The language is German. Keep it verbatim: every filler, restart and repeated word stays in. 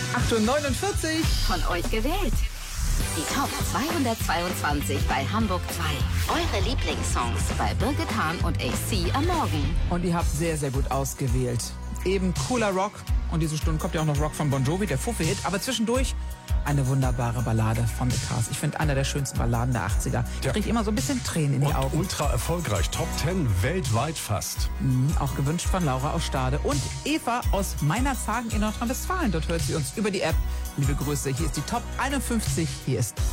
acht Uhr neunundvierzig. Von euch gewählt. Die Top zweihundertzweiundzwanzig bei Hamburg zwei. Eure Lieblingssongs bei Birgit Hahn und A C am Morgen. Und ihr habt sehr, sehr gut ausgewählt. Eben cooler Rock. Und diese Stunde kommt ja auch noch Rock von Bon Jovi, der Fuffi-Hit. Aber zwischendurch eine wunderbare Ballade von The Cars. Ich finde, einer der schönsten Balladen der achtziger. Ja. Kriegt immer so ein bisschen Tränen in die Und Augen. ultra erfolgreich. Top zehn weltweit fast. Mhm, auch gewünscht von Laura aus Stade. Und Eva aus Meinerzhagen in Nordrhein-Westfalen. Dort hört sie uns über die App. Liebe Grüße. Hier ist die Top einundfünfzig. Hier ist